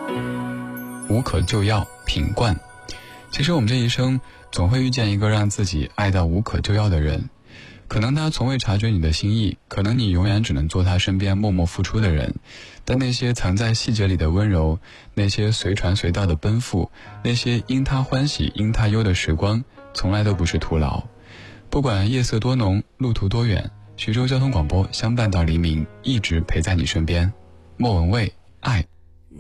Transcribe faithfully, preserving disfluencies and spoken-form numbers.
无可救药品冠。其实我们这一生总会遇见一个让自己爱到无可救药的人，可能他从未察觉你的心意，可能你永远只能做他身边默默付出的人，但那些藏在细节里的温柔，那些随传随到的奔赴，那些因他欢喜因他忧的时光，从来都不是徒劳。不管夜色多浓，路途多远，徐州交通广播相伴到黎明，一直陪在你身边。莫文蔚，爱